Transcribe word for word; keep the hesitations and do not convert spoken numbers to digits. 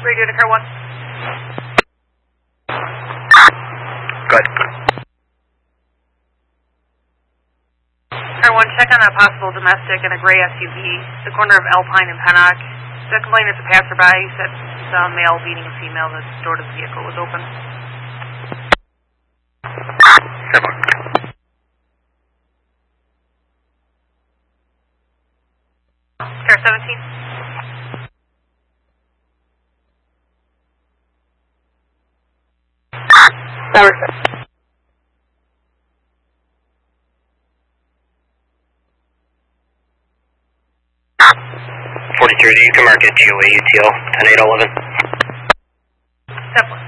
Radio to car one. Good. Car one, check on a possible domestic in a gray S U V, the corner of Alpine and Pennock. The complainant is a passerby. He said he saw a male beating a female. The door to the vehicle was open. Car seventeen. Number forty-three, you can mark it G O A U T L ten eight eleven. Step one.